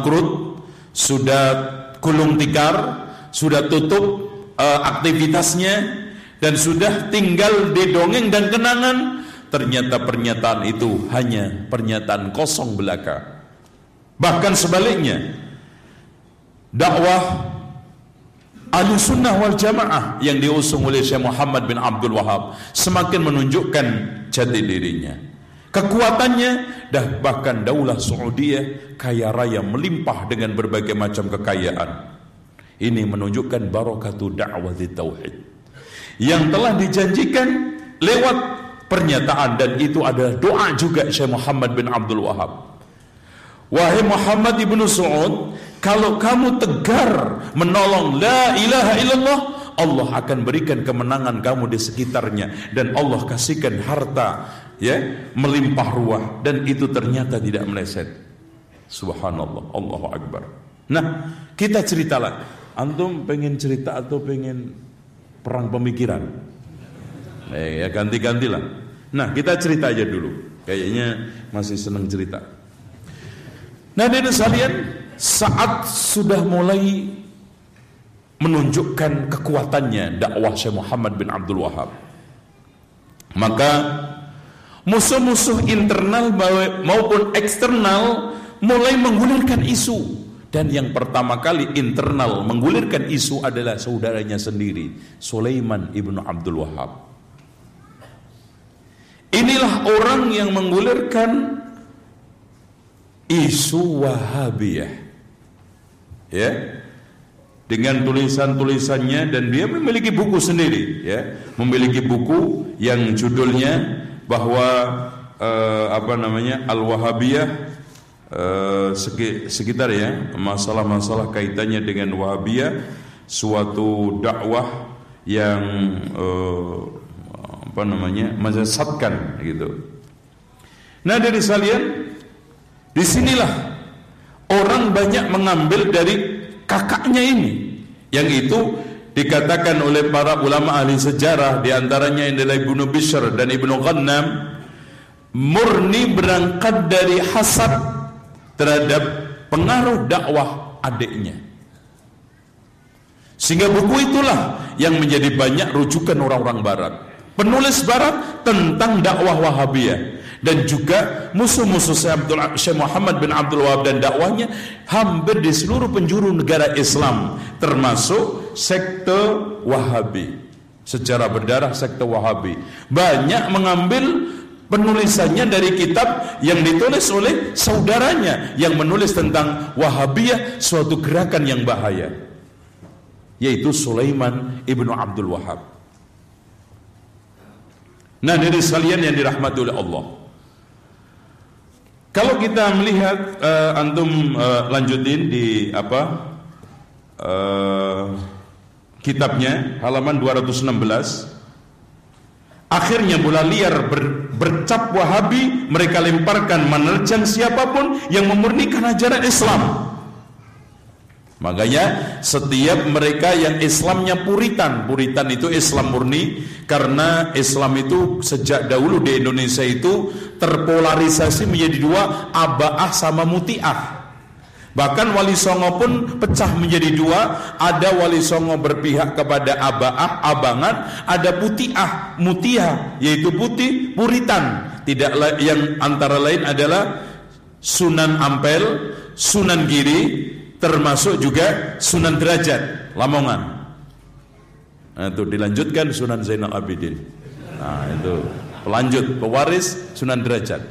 bangkrut, sudah gulung tikar, sudah tutup aktivitasnya, dan sudah tinggal di dongeng dan kenangan. Ternyata pernyataan itu hanya pernyataan kosong belaka. Bahkan sebaliknya, dakwah Ahlussunnah wal Jamaah yang diusung oleh Syekh Muhammad bin Abdul Wahab semakin menunjukkan jati dirinya, kekuatannya, dan bahkan daulah Saudiyah kaya raya melimpah dengan berbagai macam kekayaan. Ini menunjukkan barakatu dakwah tauhid yang telah dijanjikan lewat pernyataan, dan itu adalah doa juga Syekh Muhammad bin Abdul Wahab. Wahai Muhammad ibnu Saud, kalau kamu tegar menolong la ilaha illallah, Allah akan berikan kemenangan kamu di sekitarnya, dan Allah kasihkan harta melimpah ruah, dan itu ternyata tidak meleset. Subhanallah, Allahu Akbar. Nah, kita ceritalah. Antum pengen cerita atau pengen perang pemikiran? Ya ganti-gantilah. Nah, kita cerita aja dulu. Kayaknya masih senang cerita. Nah, dari sekalian, saat sudah mulai menunjukkan kekuatannya dakwah Syekh Muhammad bin Abdul Wahab, maka musuh-musuh internal maupun eksternal mulai menggulirkan isu. Dan yang pertama kali internal menggulirkan isu adalah saudaranya sendiri, Sulaiman ibnu Abdul Wahab. Inilah orang yang menggulirkan isu Wahabiyah, dengan tulisan-tulisannya, dan dia memiliki buku sendiri, memiliki buku yang judulnya bahwa Al-Wahabiyah, sekitar masalah-masalah kaitannya dengan Wahabiyah, suatu dakwah yang menyesatkan gitu. Nah, dari sekalian, disinilah orang banyak mengambil dari kakaknya ini, yang itu dikatakan oleh para ulama ahli sejarah, diantaranya adalah Ibnu Bishr dan Ibnu Ghannam, murni berangkat dari hasad terhadap pengaruh dakwah adiknya. Sehingga buku itulah yang menjadi banyak rujukan orang-orang barat, penulis barat tentang dakwah Wahabiyah. Dan juga musuh-musuh Syekh Muhammad bin Abdul Wahab dan dakwahnya hampir di seluruh penjuru negara Islam, termasuk sekte Wahabi. Secara berdarah sekte Wahabi banyak mengambil penulisannya dari kitab yang ditulis oleh saudaranya yang menulis tentang Wahabiyah, suatu gerakan yang bahaya, yaitu Sulaiman ibnu Abdul Wahab. Nah, dari sekalian yang dirahmati oleh Allah, kalau kita melihat antum lanjutin di kitabnya halaman 216. Akhirnya bola liar bercap Wahabi mereka lemparkan menerjang siapapun yang memurnikan ajaran Islam. Makanya setiap mereka yang Islamnya Puritan itu Islam murni, karena Islam itu sejak dahulu di Indonesia itu terpolarisasi menjadi dua, Aba'ah sama Muti'ah. Bahkan Wali Songo pun pecah menjadi dua, ada Wali Songo berpihak kepada Aba'ah, abangan, ada Puti'ah, Muti'ah, yaitu putih, Puritan. Tidak, yang antara lain adalah Sunan Ampel, Sunan Giri, termasuk juga Sunan Derajat, Lamongan. Nah, itu dilanjutkan Sunan Zainal Abidin. Nah, itu pelanjut, pewaris Sunan Derajat.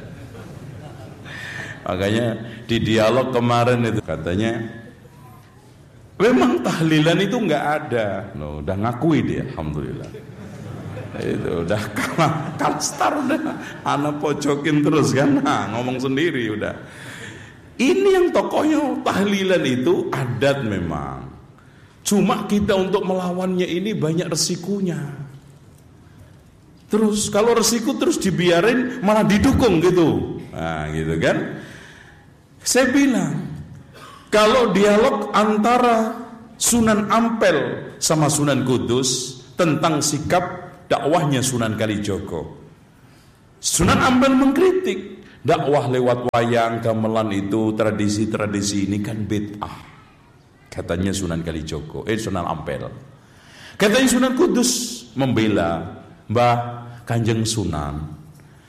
Makanya di dialog kemarin itu katanya memang tahlilan itu nggak ada. Loh, udah ngakui dia, alhamdulillah. Itu udah kalah star, udah anak pojokin terus kan, ngomong sendiri udah. Ini yang tokohnya tahlilan itu adat memang. Cuma kita untuk melawannya ini banyak resikonya. Terus kalau resiko terus dibiarin malah didukung gitu. Nah, gitu kan. Saya bilang, kalau dialog antara Sunan Ampel sama Sunan Kudus tentang sikap dakwahnya Sunan Kalijogo, Sunan Ampel mengkritik dakwah lewat wayang, gamelan itu, tradisi-tradisi ini kan bid'ah. Katanya Sunan Kalijogo, Sunan Ampel. Katanya Sunan Kudus membela Mbah Kanjeng Sunan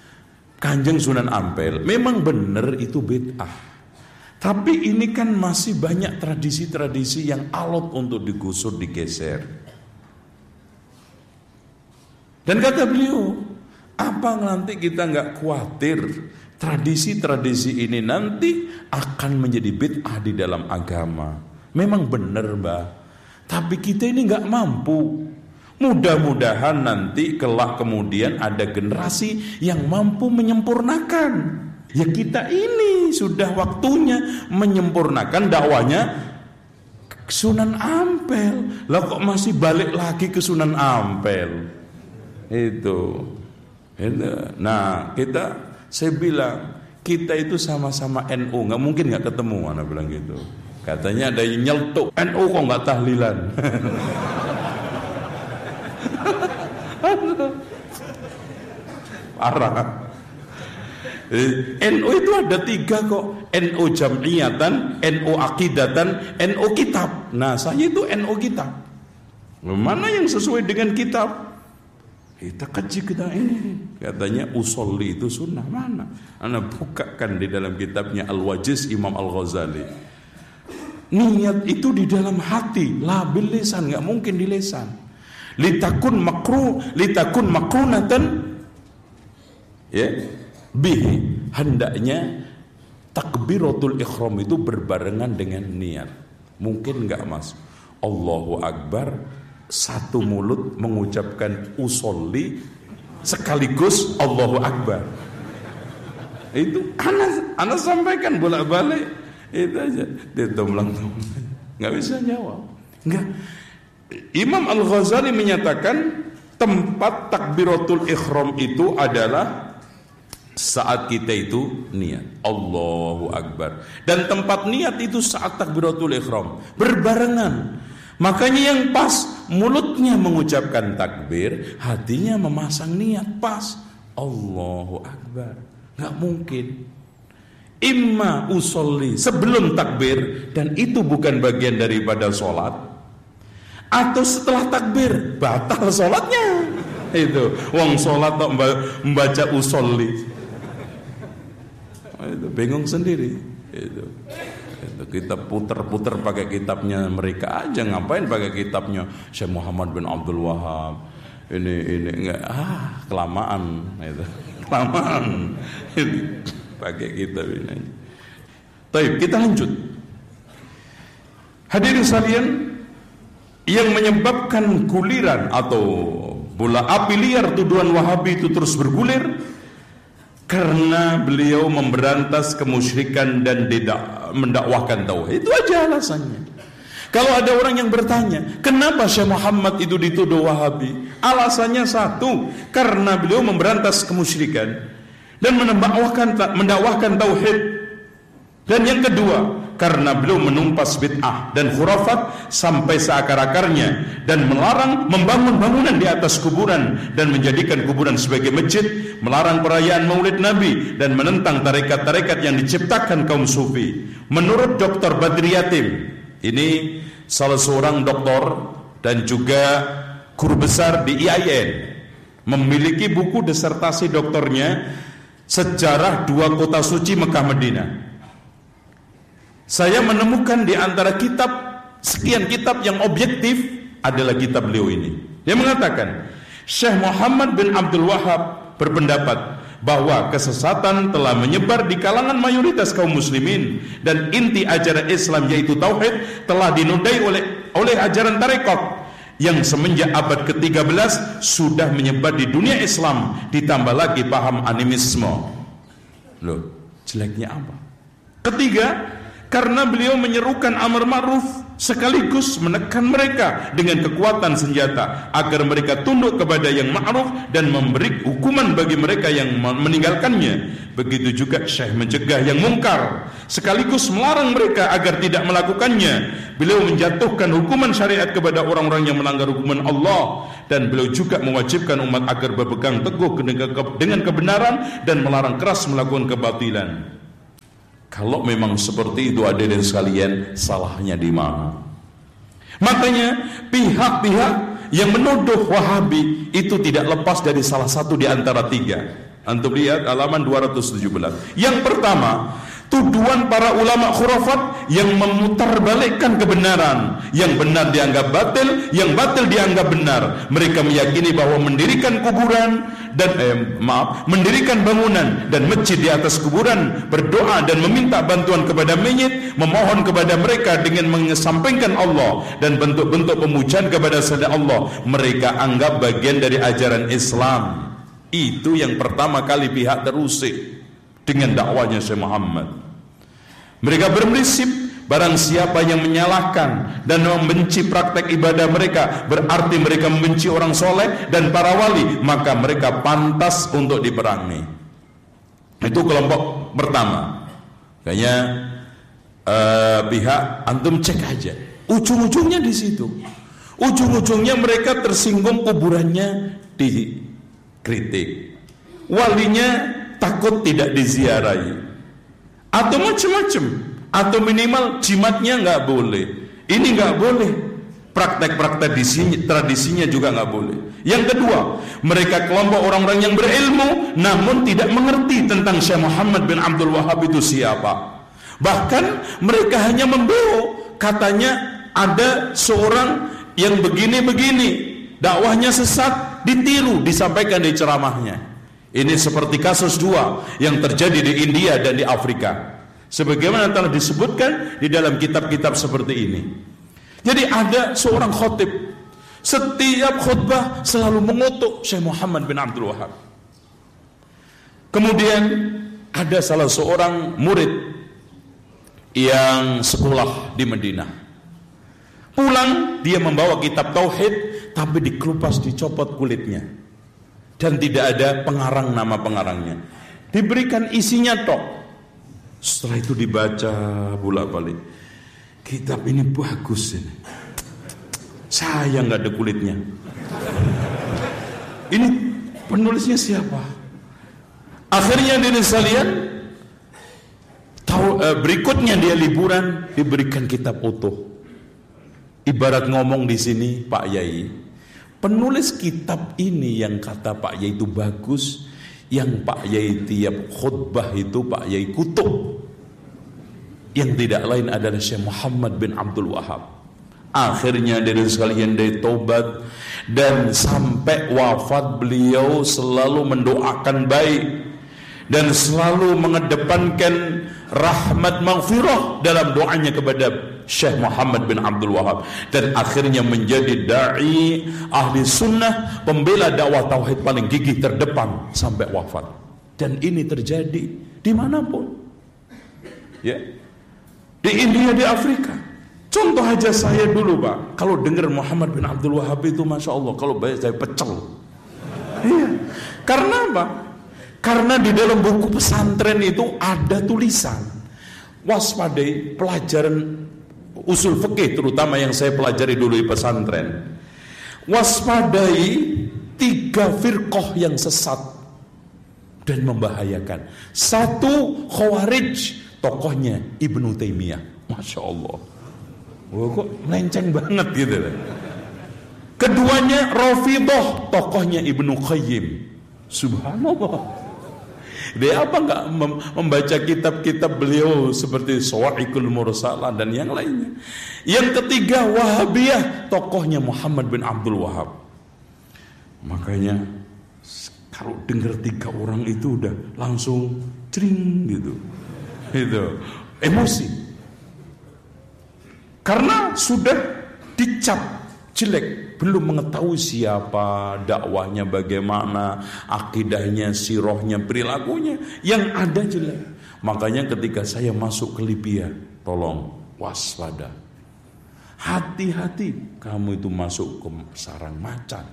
Ampel. Memang benar itu bid'ah. Tapi ini kan masih banyak tradisi-tradisi yang alot untuk digusur, digeser. Dan kata beliau, apa nanti kita nggak khawatir tradisi-tradisi ini nanti akan menjadi bid'ah di dalam agama? Memang benar, Mbak. Tapi kita ini nggak mampu. Mudah-mudahan nanti kelak kemudian ada generasi yang mampu menyempurnakan. Ya kita ini sudah waktunya menyempurnakan dakwanya Sunan Ampel. Lah kok masih balik lagi ke Sunan Ampel? Itu. Nah, saya bilang kita itu sama-sama NU, nggak mungkin nggak ketemu, anak bilang gitu. Katanya ada yang nyeltuk, NU kok nggak tahlilan? Parah. NU itu ada 3 kok. NU jam'iyatan, NU akidatan, NU kitab. Nah, saya itu NU kitab. Mana yang sesuai dengan kitab? Kita kaji kita ini. Katanya usolli itu sunnah. Mana? Anda bukakan di dalam kitabnya Al-Wajiz Imam Al-Ghazali. Niat itu di dalam hati, la bil lisan, enggak mungkin di lisan. Litakun makrunatan ya bihi, hendaknya takbiratul ihram itu berbarengan dengan niat. Mungkin enggak, Mas? Allahu Akbar, satu mulut mengucapkan usolli sekaligus Allahu Akbar. Itu anak sampaikan bolak-balik. Itu aja. Dia tumblang. Enggak bisa jawab. Enggak. Imam Al-Ghazali menyatakan tempat takbiratul ihram itu adalah saat kita itu niat Allahu Akbar, dan tempat niat itu saat takbiratul ihram berbarengan. Makanya yang pas mulutnya mengucapkan takbir, hatinya memasang niat pas Allahu Akbar. Nggak mungkin. Imma usolli sebelum takbir, dan itu bukan bagian daripada sholat, atau setelah takbir batal sholatnya. Itu wong sholat kok membaca usolli, itu bingung sendiri. Itu kita puter-puter pakai kitabnya mereka aja. Ngapain pakai kitabnya Syekh Muhammad bin Abdul Wahab? Ini enggak, kelamaan itu. Kelamaan. Pakai kitab ini. Baik, kita lanjut. Hadirin sekalian, yang menyebabkan guliran atau bola api liar tuduhan Wahabi itu terus bergulir karena beliau memberantas kemusyrikan dan tidak mendakwahkan tauhid. Itu aja alasannya. Kalau ada orang yang bertanya, kenapa Syekh Muhammad itu dituduh Wahabi? Alasannya satu, karena beliau memberantas kemusyrikan dan mendakwahkan tauhid. Dan yang kedua, karena beliau menumpas bid'ah dan khurafat sampai seakar-akarnya dan melarang membangun bangunan di atas kuburan dan menjadikan kuburan sebagai masjid, melarang perayaan Maulid Nabi dan menentang tarekat-tarekat yang diciptakan kaum sufi. Menurut Dr. Badri Yatim, ini salah seorang doktor dan juga guru besar di IAIN, memiliki buku disertasi doktornya Sejarah Dua Kota Suci Mekah Madinah. Saya menemukan di antara sekian kitab yang objektif adalah kitab beliau ini. Dia mengatakan, Syekh Muhammad bin Abdul Wahab berpendapat bahwa kesesatan telah menyebar di kalangan mayoritas kaum muslimin dan inti ajaran Islam yaitu tauhid telah dinodai oleh ajaran tarekat yang semenjak abad ke-13 sudah menyebar di dunia Islam, ditambah lagi paham animisme. Loh, jeleknya apa? Ketiga, karena beliau menyerukan amar ma'ruf sekaligus menekan mereka dengan kekuatan senjata agar mereka tunduk kepada yang ma'ruf dan memberi hukuman bagi mereka yang meninggalkannya. Begitu juga Syekh mencegah yang mungkar sekaligus melarang mereka agar tidak melakukannya. Beliau menjatuhkan hukuman syariat kepada orang-orang yang melanggar hukuman Allah dan beliau juga mewajibkan umat agar berpegang teguh dengan kebenaran dan melarang keras melakukan kebatilan. Kalau memang seperti itu hadirin sekalian, salahnya di mana? Makanya pihak-pihak yang menuduh Wahabi itu tidak lepas dari salah satu di antara tiga. Antum lihat halaman 217. Yang pertama, tuduhan para ulama khurafat yang memutarbalikkan kebenaran. Yang benar dianggap batil, yang batil dianggap benar. Mereka meyakini bahwa mendirikan kuburan dan mendirikan bangunan dan masjid di atas kuburan, berdoa dan meminta bantuan kepada mayit, memohon kepada mereka dengan mengesampingkan Allah dan bentuk-bentuk pemujaan kepada selain Allah, mereka anggap bagian dari ajaran Islam. Itu yang pertama kali pihak terusik dengan dakwanya Syekh Muhammad. Mereka berprinsip barang siapa yang menyalahkan dan membenci praktek ibadah mereka, berarti mereka membenci orang soleh dan para wali, maka mereka pantas untuk diperangi. Itu kelompok pertama. Kayaknya pihak antum cek aja, ujung-ujungnya di situ. Ujung-ujungnya mereka tersinggung kuburannya dikritik, walinya takut tidak diziarahi, atau macam-macam, atau minimal jimatnya nggak boleh, ini nggak boleh, praktek-praktek tradisinya juga nggak boleh. Yang kedua, mereka kelompok orang-orang yang berilmu namun tidak mengerti tentang Syekh Muhammad bin Abdul Wahab itu siapa. Bahkan mereka hanya membelok, katanya ada seorang yang begini-begini, dakwahnya sesat, ditiru, disampaikan di ceramahnya. Ini seperti kasus dua yang terjadi di India dan di Afrika, sebagaimana telah disebutkan di dalam kitab-kitab seperti ini. Jadi ada seorang khotib, setiap khutbah selalu mengutuk Syekh Muhammad bin Abdul Wahab. Kemudian ada salah seorang murid yang sekolah di Madinah, pulang dia membawa kitab tauhid, tapi dikelupas, dicopot kulitnya, dan tidak ada pengarang, nama pengarangnya, diberikan isinya tok. Setelah itu dibaca bolak-balik, kitab ini bagus ini, saya nggak ada kulitnya. Ini penulisnya siapa? Akhirnya dia sekalian, berikutnya dia liburan, diberikan kitab utuh. Ibarat ngomong di sini, Pak Yai, penulis kitab ini yang kata Pak Yai itu bagus, yang Pak Yai tiap khutbah itu Pak Yai kutuk, yang tidak lain adalah Syekh Muhammad bin Abdul Wahab. Akhirnya dari sekalian dia tobat, dan sampai wafat beliau selalu mendoakan baik dan selalu mengedepankan rahmat maghfirah dalam doanya kepada Syekh Muhammad bin Abdul Wahab, dan akhirnya menjadi da'i ahli sunnah, pembela dakwah tauhid paling gigih terdepan sampai wafat. Dan ini terjadi dimanapun, ya, di India, di Afrika. Contoh aja saya dulu, Pak, kalau dengar Muhammad bin Abdul Wahab itu, masya Allah, kalau banyak saya pecel. Iya, karena apa? Karena di dalam buku pesantren itu ada tulisan, waspadai pelajaran usul fikih, terutama yang saya pelajari dulu di pesantren, waspadai 3 firqah yang sesat dan membahayakan. 1, Khawarij, tokohnya Ibnu Taimiyah, masya Allah, kok melenceng banget gitu. Keduanya Rafidhah, tokohnya Ibnu Qayyim, subhanallah. Dia apa enggak membaca kitab-kitab beliau seperti Sawa'iqul Mursalah dan yang lainnya. Yang ketiga Wahabiyah, tokohnya Muhammad bin Abdul Wahab. Makanya kalau dengar 3 orang itu udah langsung cering gitu. Itu emosi. Karena sudah dicap jelek, belum mengetahui siapa, dakwahnya bagaimana, akidahnya, sirahnya, perilakunya, yang ada jelek. Makanya ketika saya masuk ke Libya, tolong waspada, hati-hati, kamu itu masuk ke sarang macan.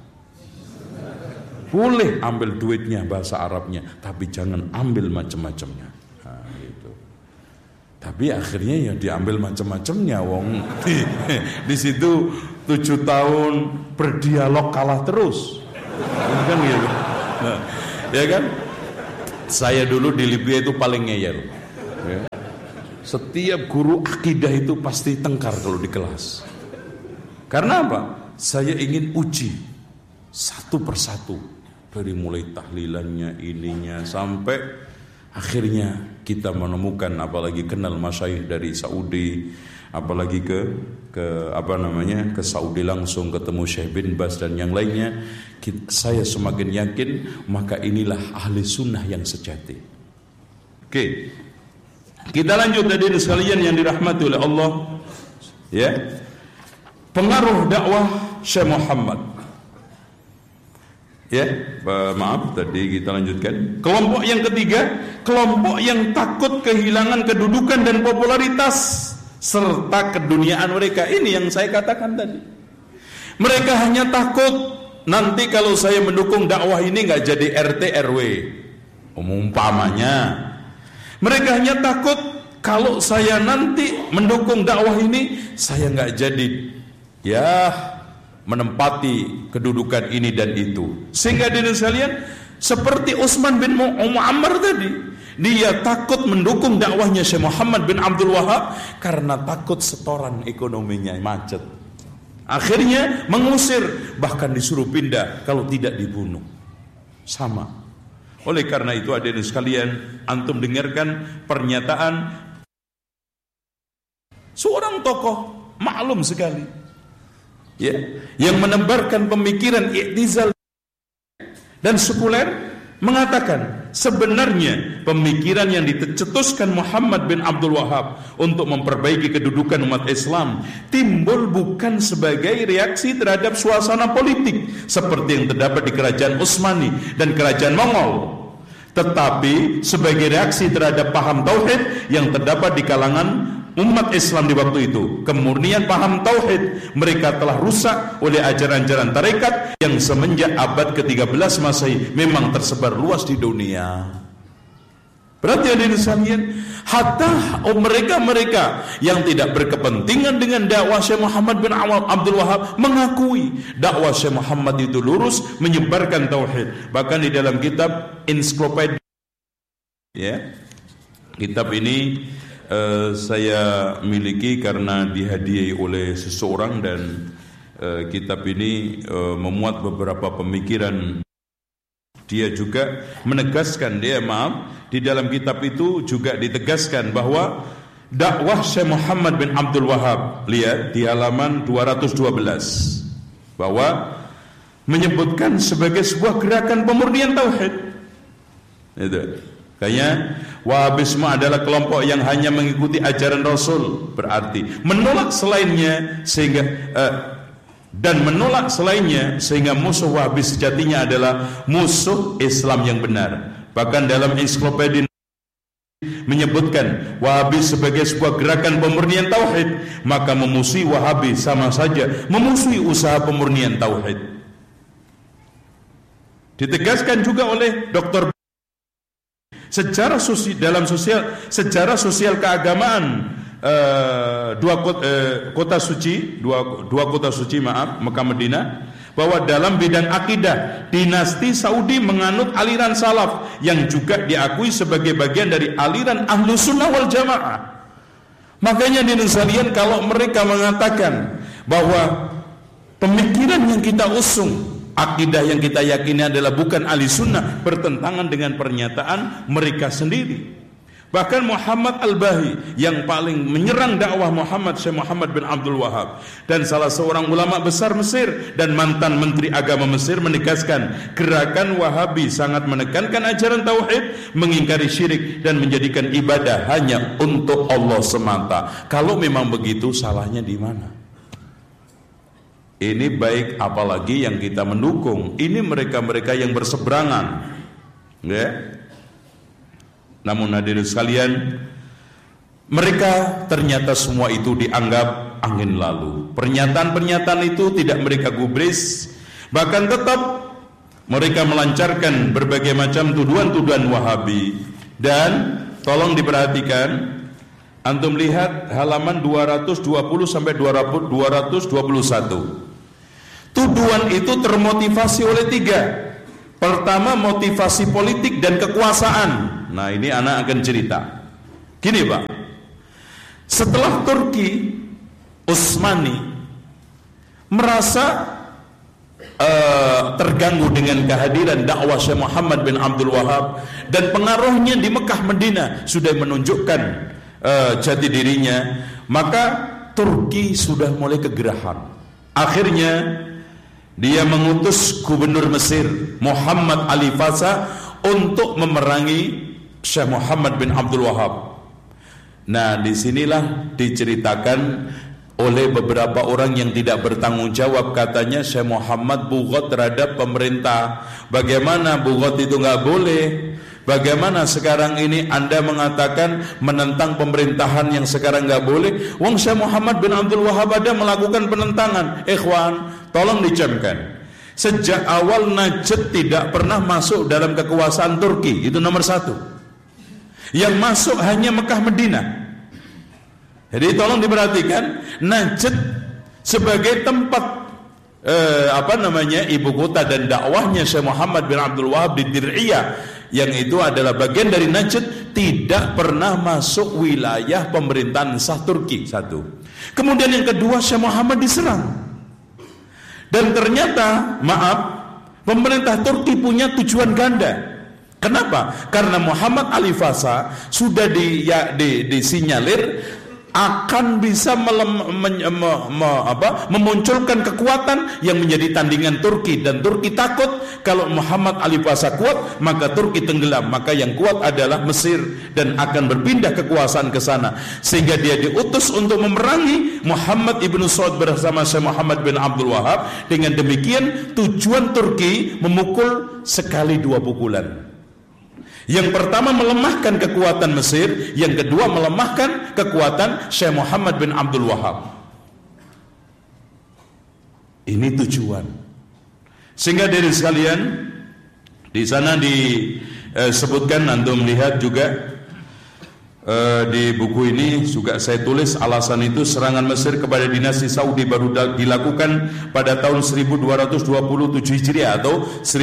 Boleh ambil duitnya, bahasa Arabnya, tapi jangan ambil macam-macamnya. Nah, gitu. Tapi akhirnya ya diambil macam-macamnya, wong di situ 7 tahun berdialog kalah terus. Kan gitu. Nah, ya kan? Saya dulu di Libya itu paling ngeyel. Ya. Setiap guru akidah itu pasti tengkar kalau di kelas. Karena apa? Saya ingin uji satu persatu, dari mulai tahlilannya, ininya, sampai akhirnya kita menemukan, apalagi kenal masyayikh dari Saudi, apalagi ke Saudi langsung ketemu Syekh bin Baz dan yang lainnya, saya semakin yakin maka inilah ahli sunnah yang sejati. Oke, kita lanjut hadirin sekalian yang dirahmati oleh Allah. Ya, pengaruh dakwah Syekh Muhammad. Ya, maaf tadi kita lanjutkan. Kelompok yang ketiga, kelompok yang takut kehilangan kedudukan dan popularitas serta keduniaan mereka. Ini yang saya katakan tadi. Mereka hanya takut nanti kalau saya mendukung dakwah ini nggak jadi RT RW, umpamanya. Mereka hanya takut kalau saya nanti mendukung dakwah ini, saya nggak jadi menempati kedudukan ini dan itu. Sehingga diri sekalian seperti Utsman bin Mu'ammar tadi, dia takut mendukung dakwahnya Syekh Muhammad bin Abdul Wahab karena takut setoran ekonominya macet. Akhirnya mengusir, bahkan disuruh pindah kalau tidak dibunuh. Sama. Oleh karena itu hadirin sekalian, antum dengarkan pernyataan seorang tokoh maklum sekali, ya, yang menebarkan pemikiran i'tizal dan sekuler, mengatakan sebenarnya pemikiran yang dicetuskan Muhammad bin Abdul Wahab untuk memperbaiki kedudukan umat Islam timbul bukan sebagai reaksi terhadap suasana politik seperti yang terdapat di kerajaan Utsmani dan kerajaan Mongol, tetapi sebagai reaksi terhadap paham tauhid yang terdapat di kalangan umat Islam di waktu itu. Kemurnian paham tauhid mereka telah rusak oleh ajaran-ajaran tarekat yang semenjak abad ke-13 Masehi memang tersebar luas di dunia. Berarti hadirin sekalian, hatta mereka-mereka yang tidak berkepentingan dengan dakwah Syekh Muhammad bin Abdul Wahab mengakui dakwah Syekh Muhammad itu lurus menyebarkan tauhid. Bahkan di dalam kitab ensiklopedia, ya, kitab ini saya miliki karena dihadiahi oleh seseorang, dan kitab ini memuat beberapa pemikiran. Dia juga menegaskan, di dalam kitab itu juga ditegaskan bahwa dakwah Syekh Muhammad bin Abdul Wahab, lihat di halaman 212, bahwa menyebutkan sebagai sebuah gerakan pemurnian tauhid. Itu. Kayaknya Wahabisme adalah kelompok yang hanya mengikuti ajaran Rasul, berarti menolak selainnya sehingga musuh Wahabis sejatinya adalah musuh Islam yang benar. Bahkan dalam ensiklopedia menyebutkan Wahabis sebagai sebuah gerakan pemurnian tauhid, maka memusuhi Wahabi sama saja memusuhi usaha pemurnian tauhid. Ditegaskan juga oleh Dr. Sejarah sosial keagamaan dua kota suci Mekah Madinah, bahwa dalam bidang akidah dinasti Saudi menganut aliran salaf yang juga diakui sebagai bagian dari aliran Ahlus Sunnah wal Jamaah. Makanya di sekalian, kalau mereka mengatakan bahwa pemikiran yang kita usung, akidah yang kita yakini adalah bukan ahli sunnah, bertentangan dengan pernyataan mereka sendiri. Bahkan Muhammad Al-Bahi yang paling menyerang dakwah Syekh Muhammad bin Abdul Wahab, dan salah seorang ulama besar Mesir dan mantan menteri agama Mesir, menegaskan gerakan Wahabi sangat menekankan ajaran tauhid, mengingkari syirik dan menjadikan ibadah hanya untuk Allah semata. Kalau memang begitu, salahnya di mana? Ini baik apalagi yang kita mendukung. Ini mereka-mereka yang berseberangan, ya. Namun hadirin sekalian, mereka ternyata semua itu dianggap angin lalu. Pernyataan-pernyataan itu tidak mereka gubris, bahkan tetap mereka melancarkan berbagai macam tuduhan-tuduhan Wahabi. Dan tolong diperhatikan, Antum lihat halaman 220 sampai 221. Tuduhan itu termotivasi oleh 3. Pertama, motivasi politik dan kekuasaan. Nah, ini anak akan cerita. Gini Pak, setelah Turki Utsmani merasa terganggu dengan kehadiran dakwah Syekh Muhammad bin Abdul Wahab, dan pengaruhnya di Mekah Madinah sudah menunjukkan jati dirinya, maka Turki sudah mulai kegerahan. Akhirnya dia mengutus gubernur Mesir Muhammad Ali Fasa untuk memerangi Syekh Muhammad bin Abdul Wahab. Nah, disinilah diceritakan oleh beberapa orang yang tidak bertanggung jawab, katanya Syekh Muhammad bughot terhadap pemerintah. Bagaimana bughot itu nggak boleh? Bagaimana sekarang ini Anda mengatakan menentang pemerintahan yang sekarang nggak boleh? Wong Syekh Muhammad bin Abdul Wahab ada melakukan penentangan. Ikhwan, tolong dicamkan. Sejak awal Najd tidak pernah masuk dalam kekuasaan Turki, itu nomor 1. Yang masuk hanya Mekah Madinah. Jadi tolong diperhatikan, Najd sebagai tempat ibu kota dan dakwahnya Syekh Muhammad bin Abdul Wahab di Dir'iyah, yang itu adalah bagian dari Najd, tidak pernah masuk wilayah pemerintahan sah Turki. 1. Kemudian yang kedua, Syekh Muhammad diserang, dan ternyata pemerintah Turki punya tujuan ganda. Kenapa? Karena Muhammad Ali Fasa sudah disinyalir akan bisa memunculkan kekuatan yang menjadi tandingan Turki, dan Turki takut kalau Muhammad Ali Fasa kuat maka Turki tenggelam, maka yang kuat adalah Mesir dan akan berpindah kekuasaan ke sana, sehingga dia diutus untuk memerangi Muhammad ibnu Saud bersama Syekh Muhammad bin Abdul Wahab. Dengan demikian tujuan Turki memukul sekali 2 pukulan. Yang pertama melemahkan kekuatan Mesir, yang kedua melemahkan kekuatan Syekh Muhammad bin Abdul Wahab. Ini tujuan. Sehingga dari sekalian, di sana disebutkan, antum lihat juga di buku ini juga saya tulis, alasan itu serangan Mesir kepada dinasti Saudi baru dilakukan pada tahun 1227 Hijriah atau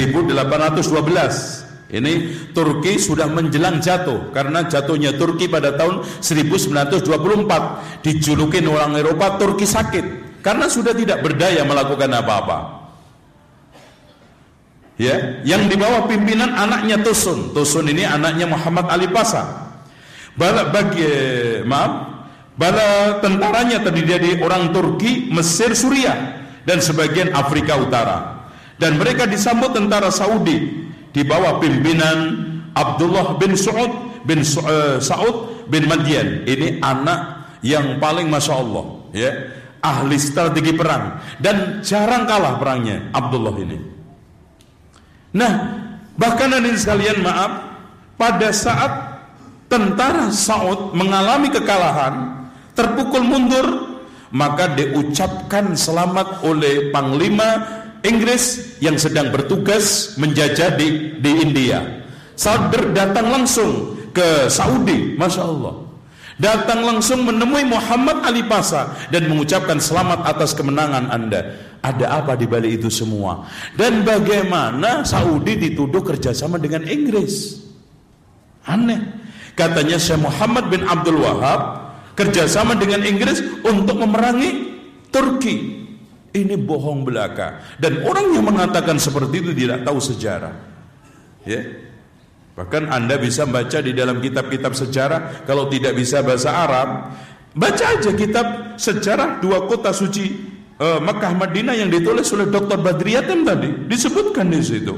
1812. Ini Turki sudah menjelang jatuh, karena jatuhnya Turki pada tahun 1924. Dijulukin orang Eropa Turki sakit, karena sudah tidak berdaya melakukan apa-apa. Ya, yang di bawah pimpinan anaknya Tusun. Tusun ini anaknya Muhammad Ali Pasha. Bala tentaranya terdiri dari orang Turki, Mesir, Suriah, dan sebagian Afrika Utara. Dan mereka disambut tentara Saudi di bawah pimpinan Abdullah bin Saud bin Madian. Ini anak yang paling Masya Allah, ya, ahli strategi perang, dan jarang kalah perangnya Abdullah ini. Nah, bahkan hadirin sekalian, pada saat tentara Saud mengalami kekalahan, terpukul mundur, maka diucapkan selamat oleh Panglima Inggris yang sedang bertugas menjajah di India. Saud datang langsung ke Saudi, Masya Allah, datang langsung menemui Muhammad Ali Pasha dan mengucapkan selamat atas kemenangan Anda. Ada apa di balik itu semua? Dan bagaimana Saudi dituduh kerjasama dengan Inggris? Aneh. Katanya Syekh Muhammad bin Abdul Wahab kerjasama dengan Inggris untuk memerangi Turki. Ini bohong belaka, dan orang yang mengatakan seperti itu tidak tahu sejarah. Ya, bahkan Anda bisa baca di dalam kitab-kitab sejarah. Kalau tidak bisa bahasa Arab, baca aja kitab sejarah 2 kota suci Mekah Madinah yang ditulis oleh Dr. Badriyatin tadi, disebutkan di situ.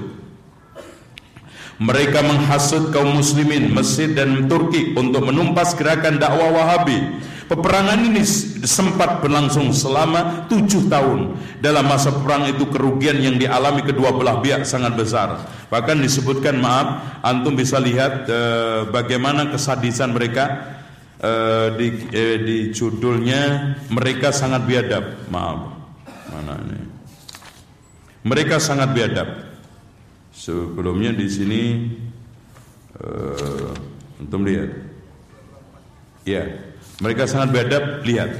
Mereka menghasut kaum muslimin Mesir dan Turki untuk menumpas gerakan dakwah Wahabi. Peperangan ini sempat berlangsung selama 7 tahun. Dalam masa perang itu kerugian yang dialami kedua belah pihak sangat besar. Bahkan disebutkan, antum bisa lihat bagaimana kesadisan mereka di judulnya, mereka sangat biadab. Mana ini? Mereka sangat biadab. Sebelumnya di sini antum lihat. Ya. Mereka sangat beradab. Lihat,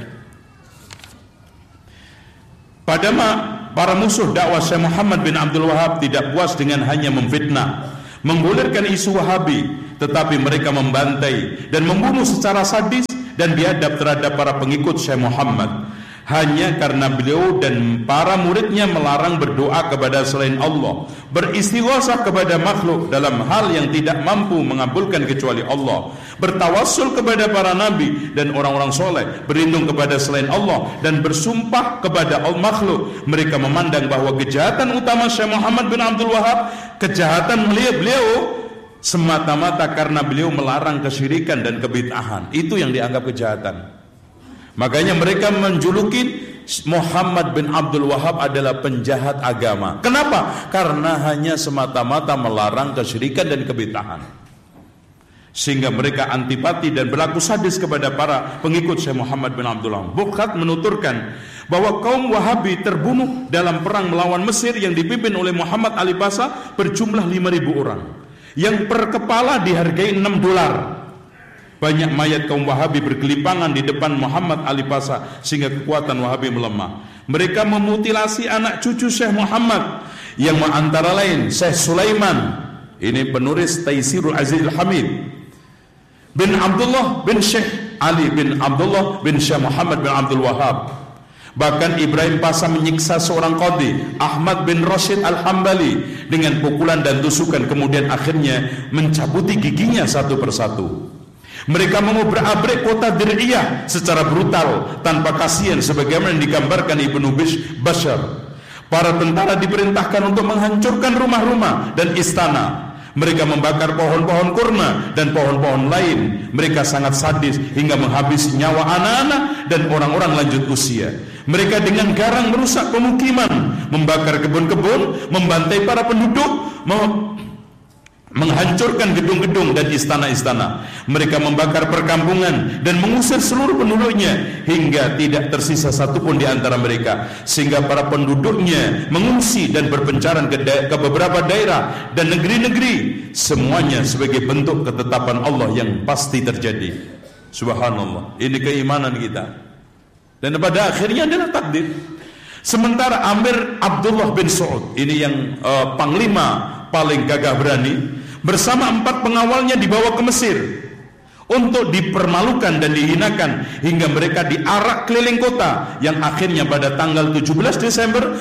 pada para musuh dakwah Syekh Muhammad bin Abdul Wahab tidak puas dengan hanya memfitnah, menggulirkan isu Wahabi, tetapi mereka membantai dan membunuh secara sadis dan biadab terhadap para pengikut Syekh Muhammad, hanya karena beliau dan para muridnya melarang berdoa kepada selain Allah, beristighatsah kepada makhluk dalam hal yang tidak mampu mengabulkan kecuali Allah, bertawassul kepada para nabi dan orang-orang soleh, berlindung kepada selain Allah, dan bersumpah kepada makhluk. Mereka memandang bahwa kejahatan utama Syekh Muhammad bin Abdul Wahab, kejahatan beliau semata-mata karena beliau melarang kesyirikan dan kebid'ahan. Itu yang dianggap kejahatan. Makanya mereka menjuluki Muhammad bin Abdul Wahab adalah penjahat agama. Kenapa? Karena hanya semata-mata melarang kesyirikan dan kebid'ahan. Sehingga mereka antipati dan berlaku sadis kepada para pengikut Syekh Muhammad bin Abdul Wahab. Bukhari menuturkan bahwa kaum Wahabi terbunuh dalam perang melawan Mesir yang dipimpin oleh Muhammad Ali Pasha berjumlah 5.000 orang, yang per kepala dihargai $6. Banyak mayat kaum Wahabi bergelimpangan di depan Muhammad Ali Pasha sehingga kekuatan Wahabi melemah. Mereka memutilasi anak cucu Syekh Muhammad yang antara lain Syekh Sulaiman, ini penulis Taisirul Aziz Al-Hamid, bin Abdullah bin Syekh Ali bin Abdullah bin Syekh Muhammad bin Abdul Wahab. Bahkan Ibrahim Pasha menyiksa seorang qadhi, Ahmad bin Rashid Al-Hambali, dengan pukulan dan tusukan, kemudian akhirnya mencabuti giginya satu persatu. Mereka mengobrak-abrik kota Dir'iyah secara brutal tanpa kasihan sebagaimana digambarkan Ibnu Bashar. Para tentara diperintahkan untuk menghancurkan rumah-rumah dan istana. Mereka membakar pohon-pohon kurma dan pohon-pohon lain. Mereka sangat sadis hingga menghabisi nyawa anak-anak dan orang-orang lanjut usia. Mereka dengan garang merusak pemukiman, membakar kebun-kebun, membantai para penduduk, menghancurkan gedung-gedung dan istana-istana. Mereka membakar perkampungan dan mengusir seluruh penduduknya hingga tidak tersisa satupun di antara mereka, sehingga para penduduknya mengungsi dan berpencaran ke beberapa daerah dan negeri-negeri, semuanya sebagai bentuk ketetapan Allah yang pasti terjadi. Subhanallah, ini keimanan kita, dan pada akhirnya adalah takdir. Sementara Amir Abdullah bin Saud, ini yang panglima paling gagah berani, bersama 4 pengawalnya dibawa ke Mesir untuk dipermalukan dan dihinakan hingga mereka diarak keliling kota, yang akhirnya pada tanggal 17 Desember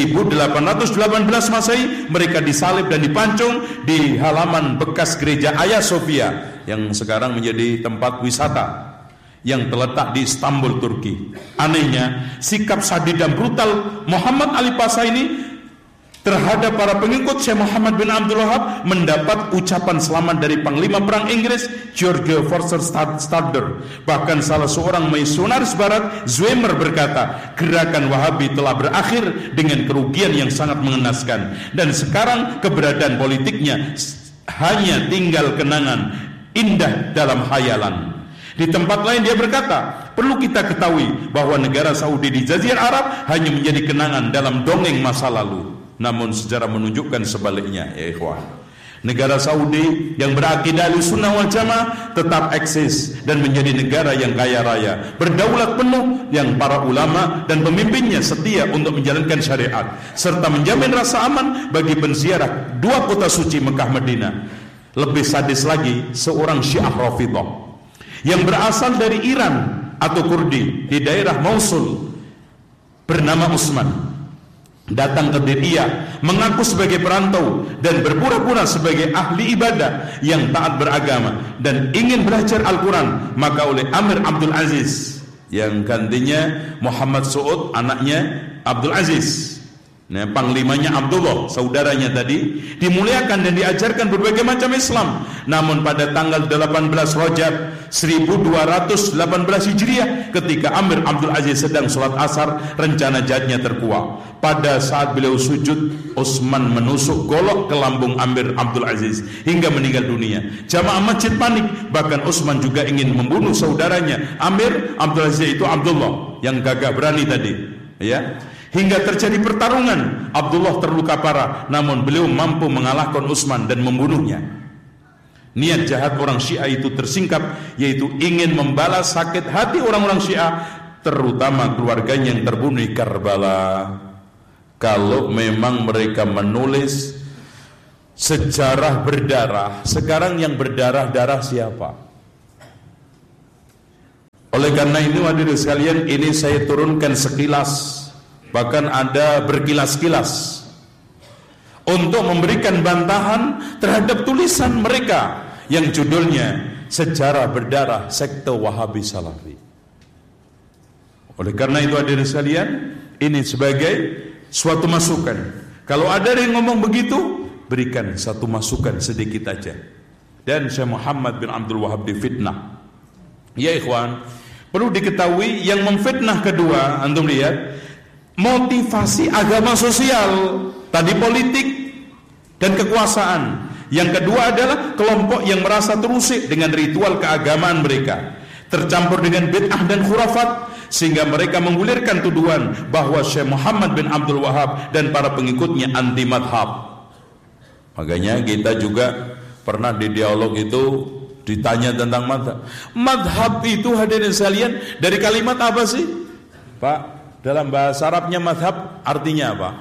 1818 Masehi mereka disalib dan dipancung di halaman bekas gereja Hagia Sophia yang sekarang menjadi tempat wisata yang terletak di Istanbul, Turki. Anehnya, sikap sadis dan brutal Muhammad Ali Pasha ini terhadap para pengikut Syekh Muhammad bin Abdul Wahab mendapat ucapan selamat dari Panglima Perang Inggris George Forster Stadler. Bahkan salah seorang misionaris barat, Zwemer, berkata, gerakan Wahabi telah berakhir dengan kerugian yang sangat mengenaskan, dan sekarang keberadaan politiknya hanya tinggal kenangan indah dalam hayalan. Di tempat lain dia berkata, perlu kita ketahui bahwa negara Saudi di Jazirah Arab hanya menjadi kenangan dalam dongeng masa lalu. Namun sejarah menunjukkan sebaliknya, ya ikhwan. Negara Saudi yang berakidah Ahlussunnah wal Jamaah tetap eksis dan menjadi negara yang kaya raya, berdaulat penuh, yang para ulama dan pemimpinnya setia untuk menjalankan syariat serta menjamin rasa aman bagi penziarah 2 kota suci Mekah Madinah. Lebih sadis lagi, seorang Syiah Rafidhah yang berasal dari Iran atau Kurdi di daerah Mosul bernama Utsman datang ke Dir'iyah mengaku sebagai perantau dan berpura-pura sebagai ahli ibadah yang taat beragama dan ingin belajar Al-Quran. Maka oleh Amir Abdul Aziz, yang gantinya Muhammad Saud, anaknya Abdul Aziz, nah, panglimanya Abdullah, saudaranya tadi, dimuliakan dan diajarkan berbagai macam Islam. Namun pada tanggal 18 Rajab 1218 Hijriah, ketika Amir Abdul Aziz sedang sholat asar, rencana jahatnya terkuak. Pada saat beliau sujud, Utsman menusuk golok ke lambung Amir Abdul Aziz hingga meninggal dunia. Jamaah masjid panik, bahkan Utsman juga ingin membunuh saudaranya Amir Abdul Aziz, itu Abdullah yang gagah berani tadi, ya. Hingga terjadi pertarungan. Abdullah terluka parah, namun beliau mampu mengalahkan Utsman dan membunuhnya. Niat jahat orang Syiah itu tersingkap, yaitu ingin membalas sakit hati orang-orang Syiah, terutama keluarganya yang terbunuh di Karbala. Kalau memang mereka menulis sejarah berdarah, sekarang yang berdarah-darah siapa? Oleh karena itu hadirin sekalian, ini saya turunkan sekilas, bahkan ada berkilas-kilas, untuk memberikan bantahan terhadap tulisan mereka yang judulnya Sejarah Berdarah Sekte Wahabi Salafi. Oleh karena itu hadirin sekalian, ini sebagai suatu masukan. Kalau ada yang ngomong begitu, berikan satu masukan sedikit aja. Dan Syekh Muhammad bin Abdul Wahab difitnah. Ya ikhwan, perlu diketahui yang memfitnah kedua, antum lihat, motivasi agama sosial, tadi politik dan kekuasaan. Yang kedua adalah kelompok yang merasa terusik dengan ritual keagamaan mereka, tercampur dengan bid'ah dan khurafat, sehingga mereka menggulirkan tuduhan bahwa Syekh Muhammad bin Abdul Wahab dan para pengikutnya anti madhab. Makanya kita juga pernah di dialog itu ditanya tentang madhab. Madhab itu hadirin sekalian dari kalimat apa sih, Pak? Dalam bahasa Arabnya madhab artinya apa?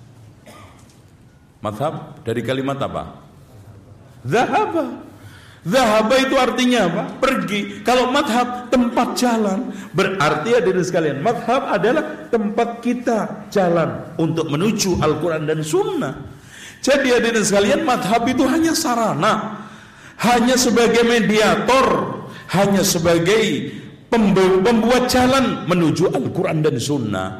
Madhab dari kalimat apa? Zahaba. Zahaba itu artinya apa? Pergi. Kalau madhab tempat jalan, berarti hadirin sekalian, madhab adalah tempat kita jalan untuk menuju Al-Quran dan Sunnah. Jadi hadirin sekalian, madhab itu hanya sarana, hanya sebagai mediator, hanya sebagai pembuat jalan menuju Al-Quran dan Sunnah.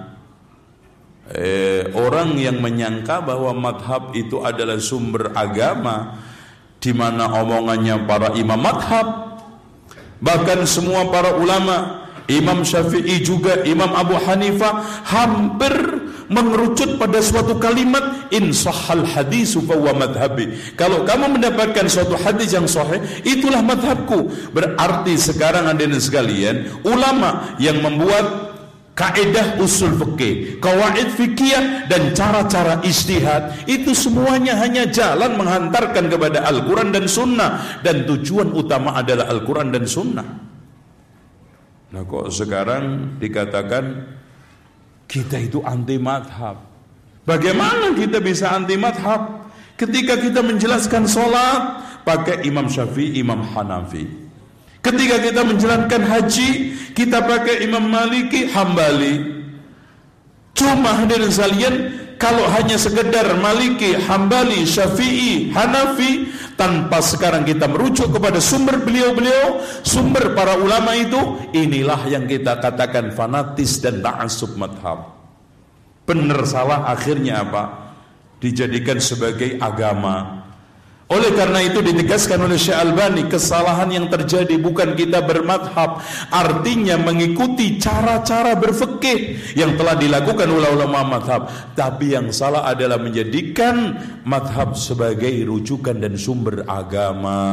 Orang yang menyangka bahwa madhab itu adalah sumber agama, di mana omongannya para imam madhab, bahkan semua para ulama, Imam Syafi'i juga, Imam Abu Hanifah, hampir mengerucut pada suatu kalimat, in sahhal hadisu fahuwa madhabi. Kalau kamu mendapatkan suatu hadis yang sahih, itulah madhabku. Berarti sekarang hadirin sekalian, ulama yang membuat kaidah usul fikih, kawaid fikih dan cara-cara ijtihad, itu semuanya hanya jalan menghantarkan kepada Al-Quran dan Sunnah, dan tujuan utama adalah Al-Quran dan Sunnah. Nah kok sekarang dikatakan kita itu anti madhab? Bagaimana kita bisa anti madhab ketika kita menjelaskan sholat pakai Imam Syafi'i, Imam Hanafi? Ketika kita menjalankan haji, kita pakai Imam Maliki, Hambali. Cuma hadirin sekalian, kalau hanya sekedar Maliki, Hambali, Syafi'i, Hanafi, tanpa sekarang kita merujuk kepada sumber beliau-beliau, sumber para ulama itu, inilah yang kita katakan fanatis dan ta'assub madhab. Benar salah akhirnya apa? Dijadikan sebagai agama. Oleh karena itu ditegaskan oleh Syekh Albani, kesalahan yang terjadi bukan kita bermadhab, artinya mengikuti cara-cara berfikih yang telah dilakukan oleh ulama madhab, tapi yang salah adalah menjadikan madhab sebagai rujukan dan sumber agama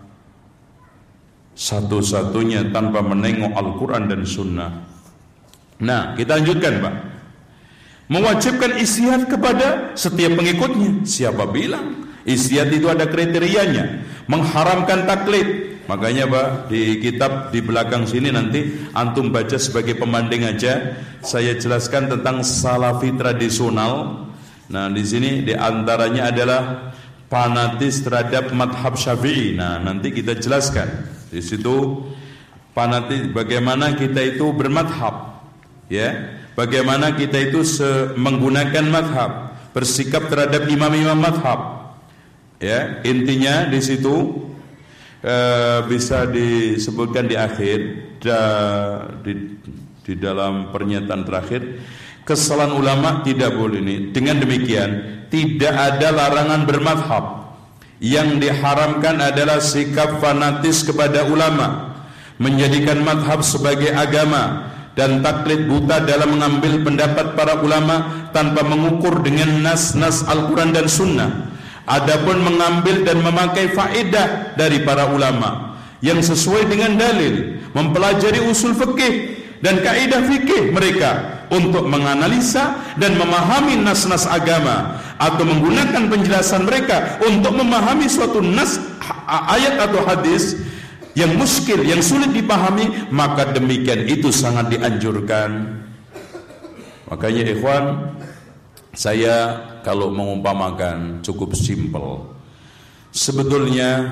satu-satunya tanpa menengok Al-Quran dan Sunnah. Nah, kita lanjutkan Pak. Mewajibkan ijtihad kepada setiap pengikutnya. Siapa bilang? Ijtihad itu ada kriterianya. Mengharamkan taklid. Makanya Pak, di kitab di belakang sini nanti antum baca sebagai pembanding aja. Saya jelaskan tentang salafi tradisional. Nah, di sini di antaranya adalah fanatis terhadap madhab Syafi'i. Nah, nanti kita jelaskan. Di situ fanatis bagaimana kita itu bermadhab. Ya, bagaimana kita itu menggunakan madhab, bersikap terhadap imam-imam madhab. Ya, intinya di situ bisa disebutkan di akhir di dalam pernyataan terakhir, kesalahan ulama tidak boleh ini. Dengan demikian tidak ada larangan bermadhab. Yang diharamkan adalah sikap fanatis kepada ulama, menjadikan madhab sebagai agama, dan taklid buta dalam mengambil pendapat para ulama tanpa mengukur dengan nas-nas Al-Quran dan Sunnah. Adapun mengambil dan memakai faedah dari para ulama yang sesuai dengan dalil, mempelajari usul fikih dan kaidah fikih mereka untuk menganalisa dan memahami nas-nas agama, atau menggunakan penjelasan mereka untuk memahami suatu nas ayat atau hadis yang muskil, yang sulit dipahami, maka demikian itu sangat dianjurkan. Makanya ikhwan, saya kalau mengumpamakan cukup simpel. Sebetulnya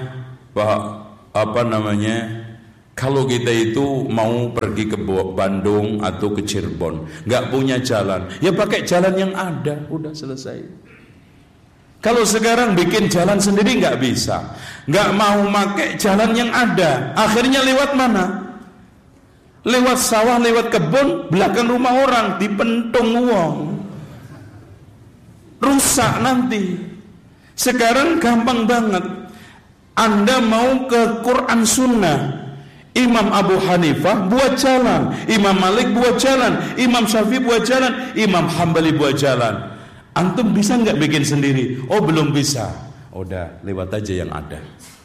kalau kita itu mau pergi ke Bandung atau ke Cirebon, nggak punya jalan, ya pakai jalan yang ada, udah selesai. Kalau sekarang bikin jalan sendiri nggak bisa, nggak mau pakai jalan yang ada, akhirnya lewat mana? Lewat sawah, lewat kebun, belakang rumah orang, dipentung uang, rusak nanti. Sekarang gampang banget, Anda mau ke Quran Sunnah, Imam Abu Hanifah buat jalan, Imam Malik buat jalan, Imam Syafi'i buat jalan, Imam Hambali buat jalan. Antum bisa nggak bikin sendiri? Oh belum bisa. Udah lewat aja yang ada.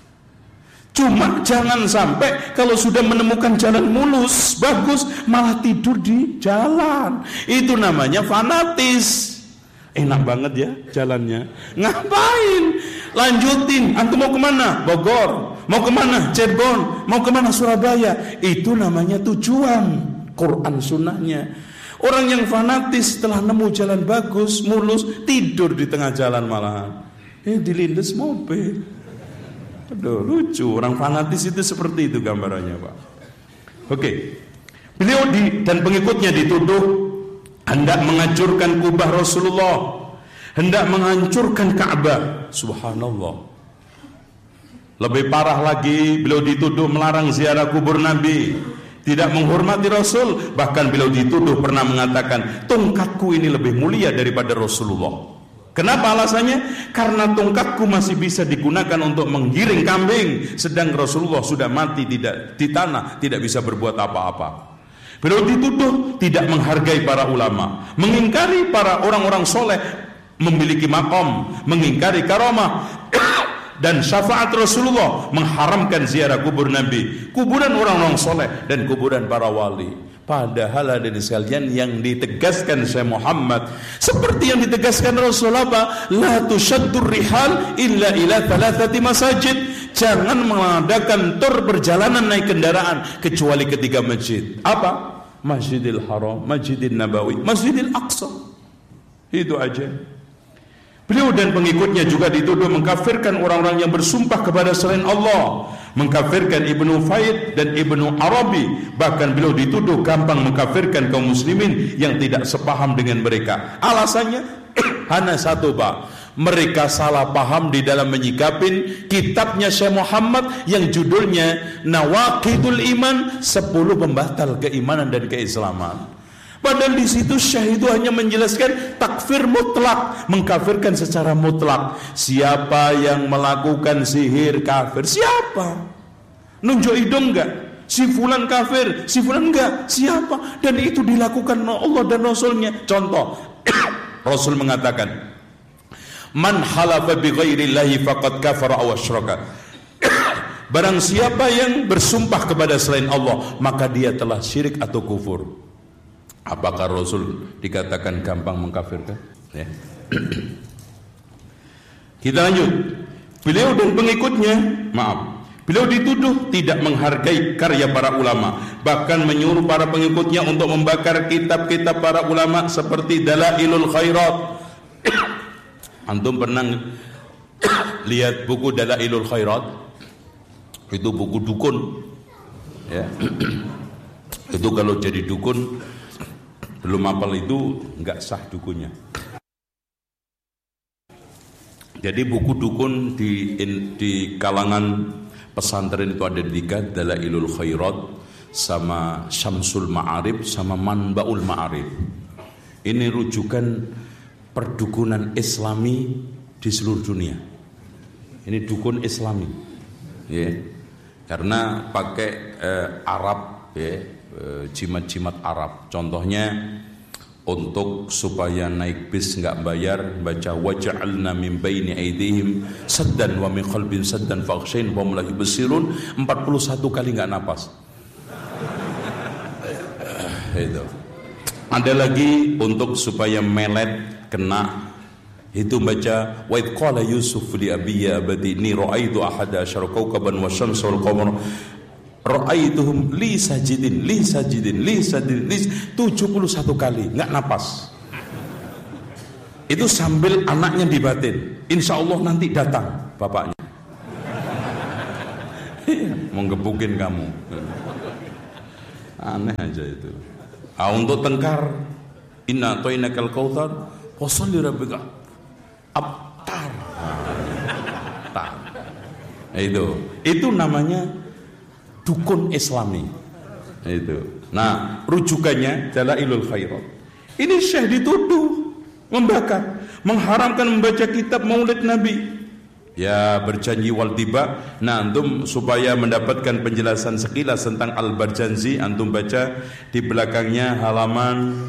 Cuma jangan sampai kalau sudah menemukan jalan mulus, bagus, malah tidur di jalan. Itu namanya fanatis. Enak banget ya jalannya. Ngapain? Lanjutin. Antum mau kemana? Bogor. Mau kemana? Cirebon. Mau kemana? Surabaya. Itu namanya tujuan Quran sunnahnya. Orang yang fanatis setelah nemu jalan bagus, mulus, tidur di tengah jalan malahan. Dilindes mobil. Aduh, lucu. Orang fanatis itu seperti itu gambarannya, Pak. Oke. Beliau dan pengikutnya dituduh hendak menghancurkan kubah Rasulullah, hendak menghancurkan Ka'bah. Subhanallah. Lebih parah lagi, beliau dituduh melarang ziarah kubur Nabi, tidak menghormati Rasul. Bahkan beliau dituduh pernah mengatakan, tongkatku ini lebih mulia daripada Rasulullah. Kenapa alasannya? Karena tongkatku masih bisa digunakan untuk menggiring kambing, sedang Rasulullah sudah mati tidak di tanah, tidak bisa berbuat apa-apa. Beliau dituduh tidak menghargai para ulama, mengingkari para orang-orang soleh memiliki makom, mengingkari karamah dan syafaat Rasulullah, mengharamkan ziarah kubur Nabi, kuburan orang-orang soleh dan kuburan para wali. Padahal hadirin sekalian, yang ditegaskan Syekh Muhammad seperti yang ditegaskan Rasulullah, la tushaddur rihal illa ila thalathati masajid. Jangan mengadakan tur perjalanan naik kendaraan kecuali ketiga masjid. Apa? Masjidil Haram, Masjidil Nabawi, Masjidil Aqsa. Itu aja. Beliau dan pengikutnya juga dituduh mengkafirkan orang-orang yang bersumpah kepada selain Allah, mengkafirkan Ibnu Faid dan Ibnu Arabi. Bahkan beliau dituduh gampang mengkafirkan kaum muslimin yang tidak sepaham dengan mereka. Alasannya hanya satu, Pak. Mereka salah paham di dalam menyikapin kitabnya Syekh Muhammad yang judulnya Nawaqidul Iman, 10 pembatal keimanan dan keislaman. Padahal di situ Syekh itu hanya menjelaskan takfir mutlak, mengkafirkan secara mutlak. Siapa yang melakukan sihir kafir? Siapa? Nunjuk hidung enggak? Si fulan kafir, si fulan enggak? Siapa? Dan itu dilakukan Allah dan Rasulnya. Contoh, Rasul mengatakan, man halafa bi ghairillahi faqad kafara aw asyraka. Barang siapa yang bersumpah kepada selain Allah, maka dia telah syirik atau kufur. Apakah Rasul dikatakan gampang mengkafirkan? Ya. Kita lanjut. Beliau dan pengikutnya, beliau dituduh tidak menghargai karya para ulama, bahkan menyuruh para pengikutnya untuk membakar kitab-kitab para ulama seperti Dalailul Khairat. Antum pernah lihat buku Dalailul Khairat? Itu buku dukun, ya. Itu kalau jadi dukun belum hafal itu nggak sah dukunnya. Jadi buku dukun di kalangan pesantren itu ada 3, Dalailul Khairat, sama Syamsul Ma'arif, sama Manbaul Ma'arif. Ini rujukan perdukunan Islami di seluruh dunia. Ini dukun Islami, ya. Karena pakai Arab, ya. Jimat-jimat Arab. Contohnya, untuk supaya naik bis nggak bayar, baca waja'alna min baini aydihim saddan wa min khalbin saddan fakhshain wa hum la yubsirun 41 kali nggak napas. Itu. Ada lagi untuk supaya melet kena Itu baca wa id qala Yusuf li abiyya abadi inni ra'aitu ahada asyara kawkaban wasyamsa wal qamara ra'aituhum li sajidin 71 kali enggak napas. Itu sambil anaknya dibatin. Insyaallah nanti datang bapaknya. Mau ngebukin kamu. Aneh aja itu. Untuk tengkar inna a'tainakal kautsar fasholli rabbika abtar. Itu namanya dukun Islami. Itu. Nah, rujukannya Jalailul Khairat. Ini Syekh dituduh membakar, mengharamkan membaca kitab Maulid Nabi. Ya, berjanji wal tiba. Nah, antum supaya mendapatkan penjelasan sekilas tentang Al-Barjanzi, antum baca di belakangnya halaman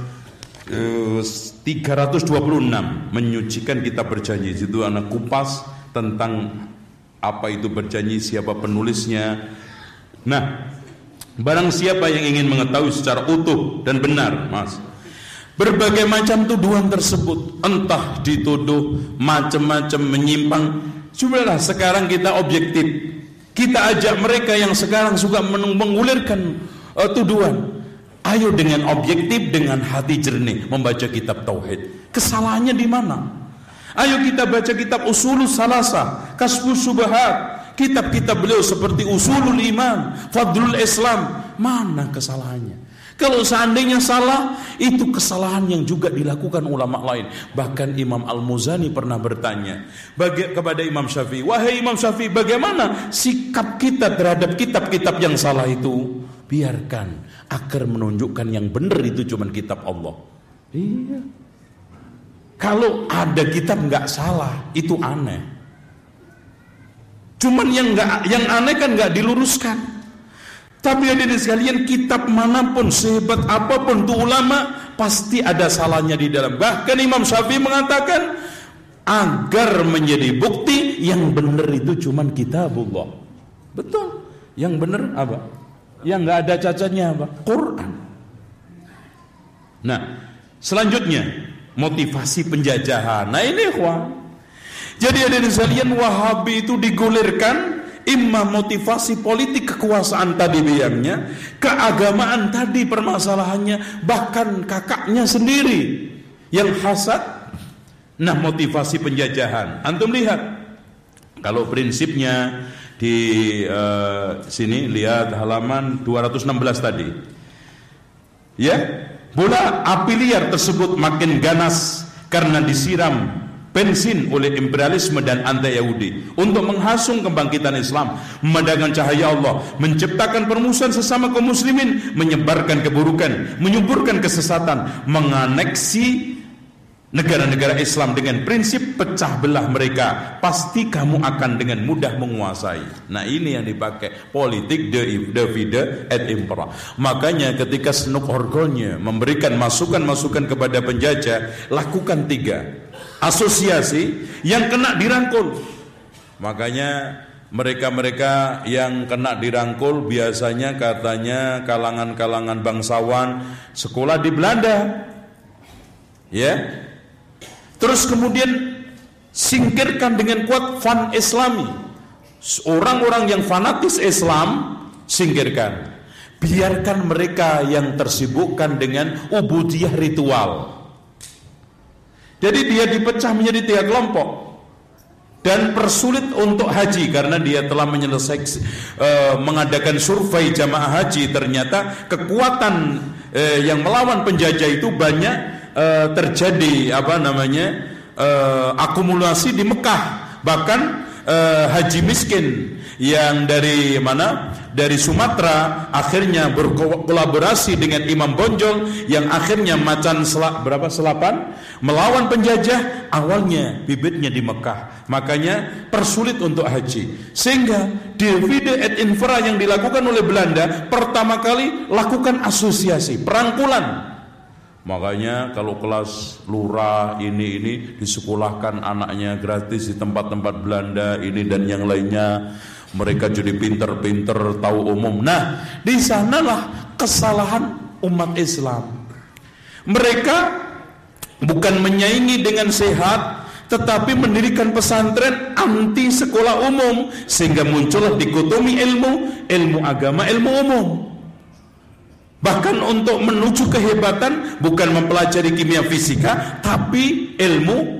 326, menyucikan kitab berjanji. Situ anak kupas tentang apa itu berjanji, siapa penulisnya. Nah, barang siapa yang ingin mengetahui secara utuh dan benar, Mas, berbagai macam tuduhan tersebut, entah dituduh macam-macam menyimpang, cobalah sekarang kita objektif. Kita ajak mereka yang sekarang suka mengulirkan tuduhan, ayo dengan objektif, dengan hati jernih membaca kitab tauhid. Kesalahannya di mana? Ayo kita baca kitab Usulus Salasa, Kasfus Subhat, kitab-kitab beliau seperti Usulul Iman, Fadlul Islam. Mana kesalahannya? Kalau seandainya salah, itu kesalahan yang juga dilakukan ulama lain. Bahkan Imam Al-Muzani pernah bertanya kepada Imam Syafi'i, wahai Imam Syafi'i, bagaimana sikap kita terhadap kitab-kitab yang salah itu? Biarkan, agar menunjukkan yang benar itu cuma kitab Allah. Iya. Kalau ada kitab nggak salah, itu aneh. Cuman yang aneh kan nggak diluruskan. Tapi hadirin sekalian, kitab manapun, sehebat apapun tuh ulama, pasti ada salahnya di dalam. Bahkan Imam Syafi'i mengatakan, agar menjadi bukti yang benar itu cuman kitabullah. Betul. Yang benar apa? Yang nggak ada cacatnya apa? Quran. Nah, selanjutnya motivasi penjajahan. Nah ini jadi hadirin sekalian, Wahabi itu digulirkan imma motivasi politik kekuasaan tadi biangnya, keagamaan tadi permasalahannya, bahkan kakaknya sendiri yang hasad. Nah, motivasi penjajahan. Antum lihat, kalau prinsipnya di sini lihat halaman 216 tadi. Ya, bola api liar tersebut makin ganas karena disiram bensin oleh imperialisme dan anti-Yahudi untuk menghasung kebangkitan Islam, memadamkan cahaya Allah, menciptakan permusuhan sesama kaum muslimin, menyebarkan keburukan, menyuburkan kesesatan, menganeksi negara-negara Islam dengan prinsip pecah belah mereka, pasti kamu akan dengan mudah menguasai. Nah ini yang dipakai politik divide et impera. Makanya ketika Snuk Horgolnya memberikan masukan-masukan kepada penjajah, lakukan 3 asosiasi yang kena dirangkul. Makanya mereka-mereka yang kena dirangkul biasanya katanya kalangan-kalangan bangsawan sekolah di Belanda. Ya. Terus kemudian singkirkan dengan kuat fan Islami. Orang-orang yang fanatis Islam singkirkan. Biarkan mereka yang tersibukkan dengan ubudiyah ritual. Jadi dia dipecah menjadi 3 kelompok dan persulit untuk haji karena dia telah menyelesaikan mengadakan survei jamaah haji. Ternyata kekuatan yang melawan penjajah itu banyak terjadi akumulasi di Mekah. Bahkan haji miskin yang dari Sumatera akhirnya berkolaborasi dengan Imam Bonjol yang akhirnya macan selapan melawan penjajah. Awalnya bibitnya di Mekah, makanya persulit untuk haji. Sehingga divide et infra yang dilakukan oleh Belanda pertama kali lakukan asosiasi, perangkulan. Makanya kalau kelas lurah ini disekolahkan anaknya gratis di tempat-tempat Belanda ini dan yang lainnya. Mereka jadi pinter-pinter, tahu umum. Nah, di sanalah kesalahan umat Islam. Mereka bukan menyaingi dengan sehat, tetapi mendirikan pesantren anti sekolah umum, sehingga muncullah dikotomi ilmu agama, ilmu umum. Bahkan untuk menuju kehebatan bukan mempelajari kimia fisika, tapi ilmu